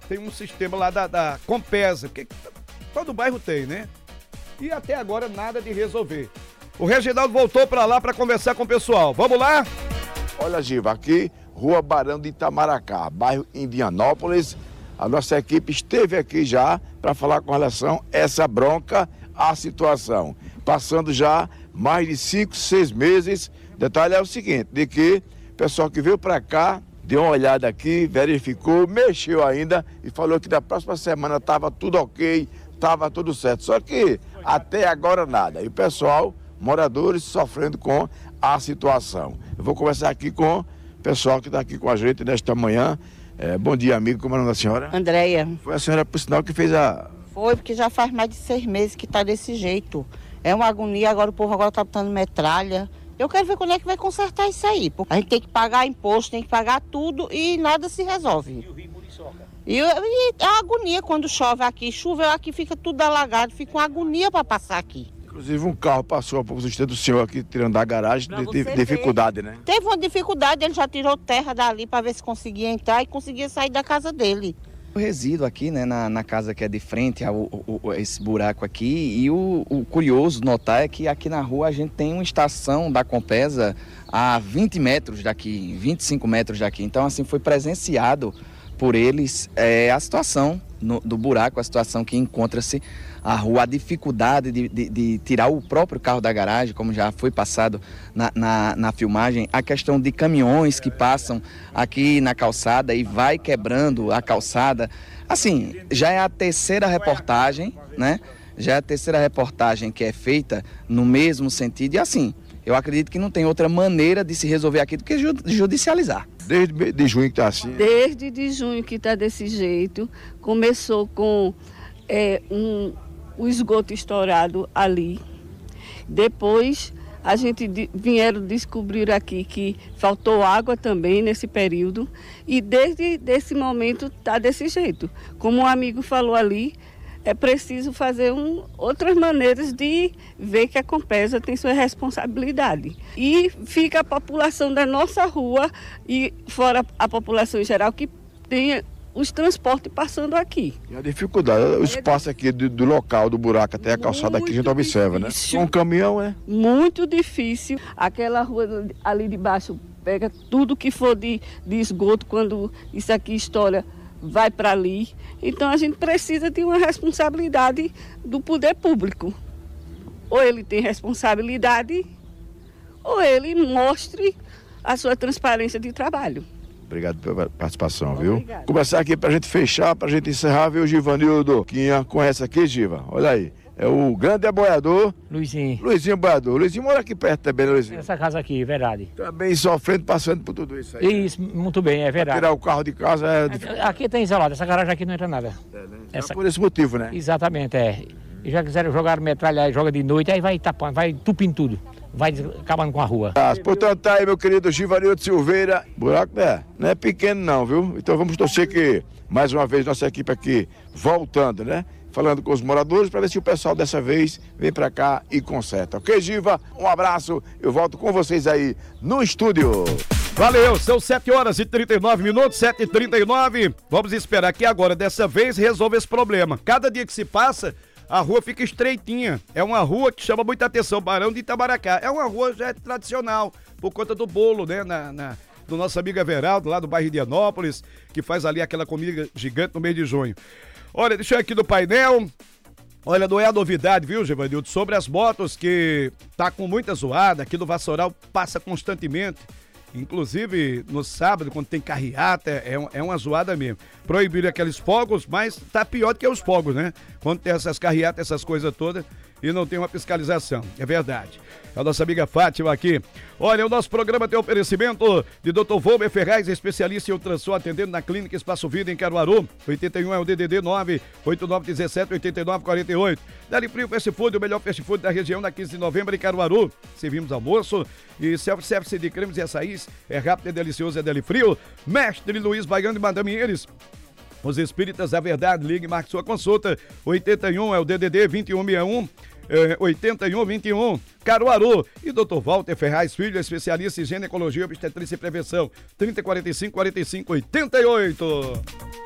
tem um sistema lá da Compesa, porque todo bairro tem, né? E até agora nada de resolver. O Reginaldo voltou para lá para conversar com o pessoal. Vamos lá? Olha, Giva, aqui, Rua Barão de Itamaracá, bairro Indianópolis. A nossa equipe esteve aqui já para falar com relação a essa bronca, a situação. Passando já mais de 5, 6 meses. Detalhe é o seguinte, de que o pessoal que veio para cá, deu uma olhada aqui, verificou, mexeu ainda e falou que da próxima semana estava tudo ok, estava tudo certo. Só que até agora nada. E o pessoal, moradores, sofrendo com a situação. Eu vou conversar aqui com o pessoal que está aqui com a gente nesta manhã. Bom dia, amigo. Como é o nome da senhora? Andréia. Foi a senhora, por sinal, que fez a... Foi, porque já faz mais de 6 meses que está desse jeito. É uma agonia, agora o povo agora está botando metralha. Eu quero ver quando é que vai consertar isso aí. Porque a gente tem que pagar imposto, tem que pagar tudo e nada se resolve. E o rio Muriçoca? E é uma agonia quando chove aqui. Choveu aqui, fica tudo alagado, fica uma agonia para passar aqui. Inclusive um carro passou há pouco instantes do senhor aqui tirando da garagem, teve dificuldade, né? Teve uma dificuldade, ele já tirou terra dali para ver se conseguia entrar e conseguia sair da casa dele. O resíduo aqui, né, na casa que é de frente a esse buraco aqui, e o curioso notar é que aqui na rua a gente tem uma estação da Compesa a 20 metros daqui, 25 metros daqui. Então, assim, foi presenciado por eles a situação do buraco, a situação que encontra-se a rua, a dificuldade de tirar o próprio carro da garagem, como já foi passado na filmagem, a questão de caminhões que passam aqui na calçada e vai quebrando a calçada. Assim, já é a terceira reportagem, né? Já é a terceira reportagem que é feita no mesmo sentido e assim, eu acredito que não tem outra maneira de se resolver aqui do que judicializar. Desde de junho que está assim? Desde de junho que está desse jeito. Começou com o esgoto estourado ali. Depois a gente vieram descobrir aqui que faltou água também nesse período. E desde esse momento está desse jeito. Como um amigo falou ali, é preciso fazer outras maneiras de ver que a Compesa tem sua responsabilidade. E fica a população da nossa rua e fora a população em geral que tem os transportes passando aqui. E a dificuldade, o espaço aqui do local, do buraco até a calçada aqui, a gente observa, né? Com um caminhão, né? Muito difícil. Aquela rua ali de baixo pega tudo que for de esgoto, quando isso aqui estoura, vai para ali. Então a gente precisa de uma responsabilidade do poder público. Ou ele tem responsabilidade, ou ele mostre a sua transparência de trabalho. Obrigado pela participação, Obrigado. Viu? Começar aqui pra gente fechar, pra gente encerrar, viu, Givanildo? Quinha, conhece aqui, Giva? Olha aí. É o grande aboiador. Luizinho. Luizinho Boiador. Luizinho mora aqui perto também, Luizinho. Essa casa aqui, verdade. Também sofrendo, passando por tudo isso aí. Isso, muito bem, é verdade. Tirar o carro de casa é difícil. Aqui tem isolado, essa garagem aqui não entra nada. É por esse motivo, né? Exatamente, E já quiseram jogar metralha aí, joga de noite, aí vai tapando, vai tupindo tudo. Vai acabando com a rua. Portanto, tá aí, meu querido Givanildo Silveira. Buraco não é pequeno não, viu? Então vamos torcer que, mais uma vez, nossa equipe aqui voltando, né? Falando com os moradores para ver se o pessoal dessa vez vem para cá e conserta. Ok, Giva? Um abraço. Eu volto com vocês aí no estúdio. Valeu, são 7h39, 7h39. Vamos esperar que agora, dessa vez, resolva esse problema. Cada dia que se passa, a rua fica estreitinha. É uma rua que chama muita atenção, Barão de Itamaracá. É uma rua já tradicional, por conta do bolo, né? Do nosso amigo Everaldo, lá do bairro Indianópolis, que faz ali aquela comida gigante no mês de junho. Olha, deixa eu aqui do painel. Olha, não é a novidade, viu, Givanildo? Sobre as motos que tá com muita zoada, aqui no Vassoural passa constantemente. Inclusive, no sábado, quando tem carreata, é uma zoada mesmo. Proibiram aqueles fogos, mas tá pior do que os fogos, né? Quando tem essas carreatas, essas coisas todas, e não tem uma fiscalização. É verdade. A nossa amiga Fátima aqui. Olha, o nosso programa tem oferecimento de Dr. Volmer Ferraz, especialista em ultrassom, atendendo na Clínica Espaço Vida em Caruaru. 81 é o DDD 989178948. Dali Frio Fast Food, o melhor fast food da região, na 15 de novembro em Caruaru. Servimos almoço e self-service de cremes e açaís. É rápido, é delicioso, é Dali Frio. Mestre Luiz Baiano de Madame Eres. Os Espíritas da Verdade, ligue e marque sua consulta. 81 é o DDD 2161. 8121, Caruaru. E Dr. Walter Ferraz Filho, especialista em ginecologia, obstetrícia e prevenção. 3045 4588.